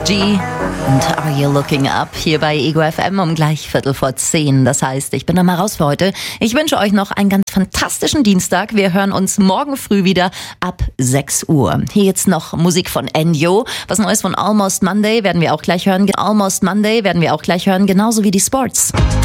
G und Are You Looking Up hier bei Ego FM um gleich 9:15. Das heißt, ich bin dann mal raus für heute. Ich wünsche euch noch einen ganz fantastischen Dienstag. Wir hören uns morgen früh wieder ab 6 Uhr. Hier jetzt noch Musik von Ennio. Was Neues von Almost Monday werden wir auch gleich hören. Almost Monday werden wir auch gleich hören, genauso wie die Sports.